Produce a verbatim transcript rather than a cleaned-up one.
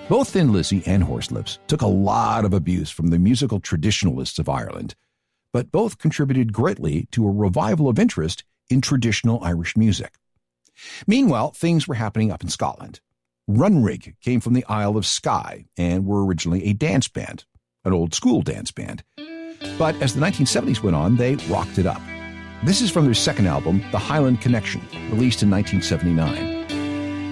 Both Thin Lizzy and Horselips took a lot of abuse from the musical traditionalists of Ireland, but both contributed greatly to a revival of interest in traditional Irish music. Meanwhile, things were happening up in Scotland. Runrig came from the Isle of Skye and were originally a dance band, an old-school dance band. But as the nineteen seventies went on, they rocked it up. This is from their second album, The Highland Connection, released in nineteen seventy-nine.